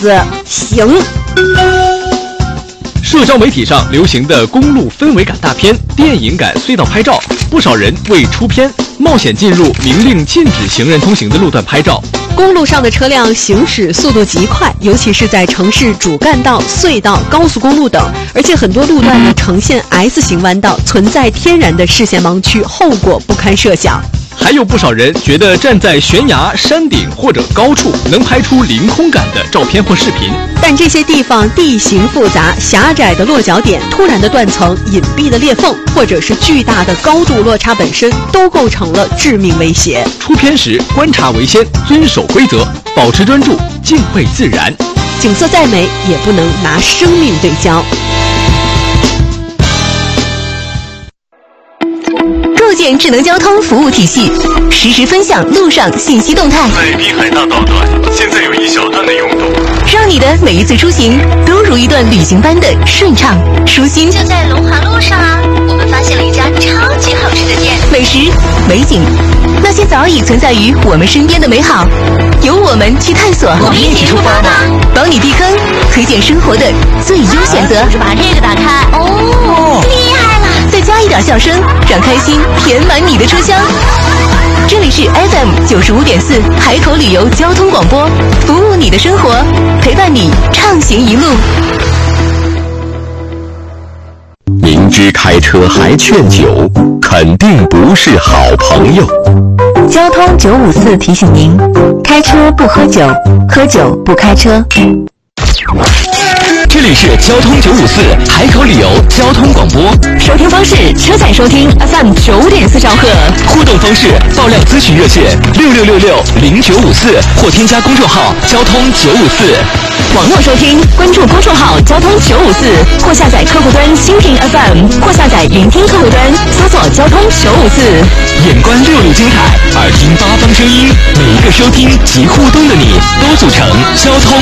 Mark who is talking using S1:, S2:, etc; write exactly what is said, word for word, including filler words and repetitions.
S1: 子行。
S2: 社交媒体上流行的公路氛围感大片、电影感隧道拍照，不少人为出片冒险进入明令禁止行人通行的路段拍照。
S1: 公路上的车辆行驶速度极快，尤其是在城市主干道、隧道、高速公路等，而且很多路段呢呈现 S 型弯道，存在天然的视线盲区，后果不堪设想。
S2: 还有不少人觉得站在悬崖、山顶或者高处能拍出凌空感的照片或视频，
S1: 但这些地方地形复杂，狭窄的落脚点、突然的断层、隐蔽的裂缝，或者是巨大的高度落差本身，都构成了致命威胁。
S2: 出片时观察为先，遵守规则，保持专注，敬畏自然。
S1: 景色再美，也不能拿生命对焦。
S3: 构建智能交通服务体系，实时分享路上信息动态。
S4: 在滨海大道段，现在有一小段的拥堵，
S3: 让你的每一次出行都如一段旅行般的顺畅舒心。
S5: 就在龙华路上啊，我们发现了一家超级好吃的店，
S3: 美食、美景，那些早已存在于我们身边的美好，由我们去探索。
S5: 我们一起出发吧，
S3: 帮你避坑，推荐生活的最优选择。
S5: 就是把这个打开，哦，厉害了！
S3: 再加一点笑声，让开心填满你的车厢。这里是 F M 九十五点四海口旅游交通广播，服务你的生活，陪伴你畅行一路。
S6: 明知开车还劝酒，肯定不是好朋友。
S3: 交通九五四提醒您：开车不喝酒，喝酒不开车。
S6: 这里是交通九五四海口旅游交通广播，
S3: 收听方式：车载收听 F M 九点四兆赫，
S6: 互动方式：爆料咨询热线六六六六零九五四，或添加公众号交通九五四。
S3: 网络收听，关注公众号交通九五四，或下载客户端蜻蜓 F M， 或下载云听客户端，搜索交通九五四。
S6: 眼观六路金海，耳听八方声音，每一个收听及互动的你，都组成交通